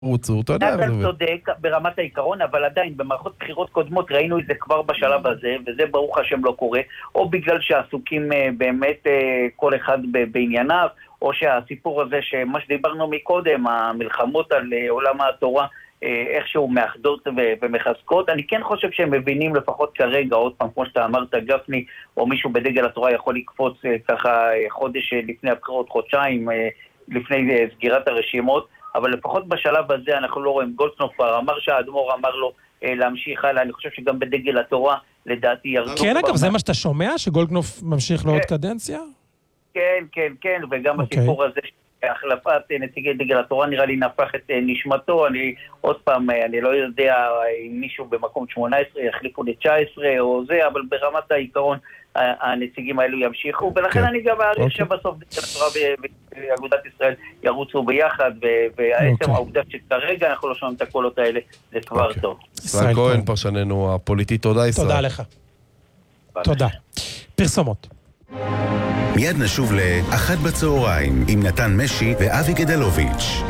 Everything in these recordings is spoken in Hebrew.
רוצו, אתה יודע. אתה צודק ברמת העיקרון, אבל עדיין במערכות בחירות קודמות ראינו את זה כבר בשלב הזה, וזה ברוך השם לא קורה, או בגלל שעסוקים באמת כל אחד בענייניו, או שהסיפור הזה שמה שדיברנו מקודם, המלחמות על עולם התורה, איכשהו מאחדות ומחזקות. אני כן חושב שהם מבינים לפחות כרגע, עוד פעם, כמו שאתה אמרת, גפני או מישהו בדגל התורה יכול לקפוץ ככה חודש לפני הבחירות, חודשיים לפני סגירת הרשימות, אבל לפחות בשלב הזה אנחנו לא רואים. גולדקנופ אמר שהאדמו"ר אמר לו להמשיך הלאה, אני חושב שגם בדגל התורה לדעתי ירדו. כן, אגב, זה מה שאתה שומע? שגולדקנופ ממשיך לעוד קדנציה? כן, וגם הסיפור הזה החלפת נציגי דגל התורה נראה לי נפח את נשמתו. אני עוד פעם, אני לא יודע אם מישהו במקום 18 יחליפו ל-19 או זה, אבל ברמת העיקרון הנציגים האלו ימשיכו, ולכן אני גם מעריך שבסוף דגל התורה ואגודת ישראל ירוצו ביחד, והעצם העובדה שכרגע אנחנו לא שומעים את הקולות האלה, זה כבר טוב. ישראל כהן, פרשננו הפוליטי, תודה ישראל. תודה לך. תודה. פרסומות. מיד נשוב לאחת בצהריים עם נתן משי ואבי גדלוביץ'.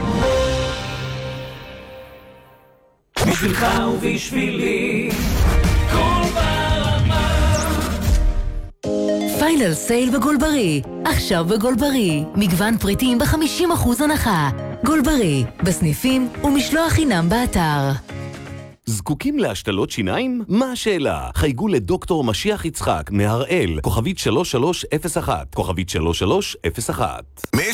בשבילך ובשבילי כל ברמה. פיינל סייל בגולברי. עכשיו בגולברי מגוון פריטים ב-50% הנחה. גולברי בסניפים ומשלוח חינם באתר. זקוקים להשתלות שיניים? מה השאלה? חייגו לדוקטור משיח יצחק מהראל, כוכבית 3301, כוכבית 3301.